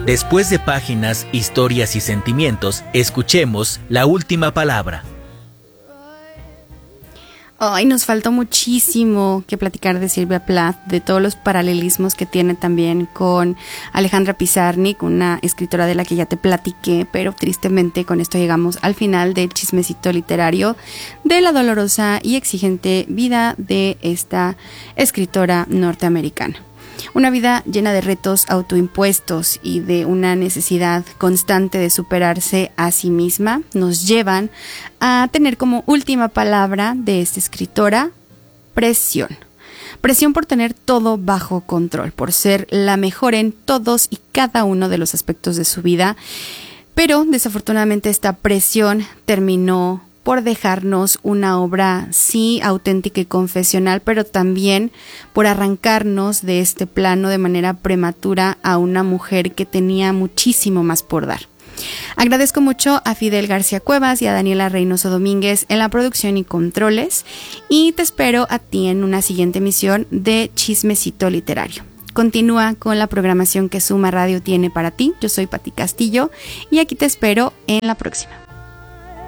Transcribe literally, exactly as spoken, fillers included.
Después de páginas, historias y sentimientos, escuchemos La Última Palabra. Ay, nos faltó muchísimo que platicar de Silvia Plath, de todos los paralelismos que tiene también con Alejandra Pizarnik, una escritora de la que ya te platiqué, pero tristemente con esto llegamos al final del chismecito literario de la dolorosa y exigente vida de esta escritora norteamericana. Una vida llena de retos autoimpuestos y de una necesidad constante de superarse a sí misma nos llevan a tener como última palabra de esta escritora presión. Presión por tener todo bajo control, por ser la mejor en todos y cada uno de los aspectos de su vida. Pero desafortunadamente esta presión terminó por dejarnos una obra, sí, auténtica y confesional, pero también por arrancarnos de este plano de manera prematura a una mujer que tenía muchísimo más por dar. Agradezco mucho a Fidel García Cuevas y a Daniela Reynoso Domínguez en la producción y controles, y te espero a ti en una siguiente emisión de Chismecito Literario. Continúa con la programación que Suma Radio tiene para ti. Yo soy Pati Castillo y aquí te espero en la próxima.